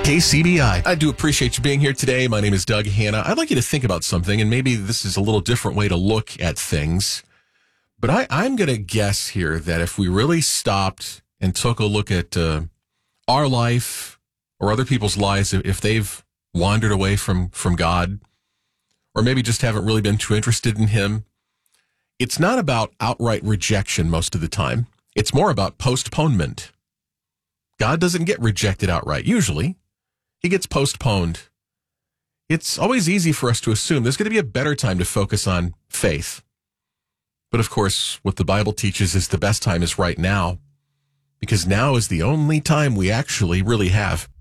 KCBI. I do appreciate you being here today. My name is Doug Hanna. I'd like you to think about something, and maybe this is a little different way to look at things. But I'm going to guess here that if we really stopped and took a look at our life or other people's lives, if they've wandered away from God, or maybe just haven't really been too interested in Him, it's not about outright rejection most of the time. It's more about postponement. God doesn't get rejected outright, usually. He gets postponed. It's always easy for us to assume there's going to be a better time to focus on faith. But of course, what the Bible teaches is the best time is right now, because now is the only time we actually really have.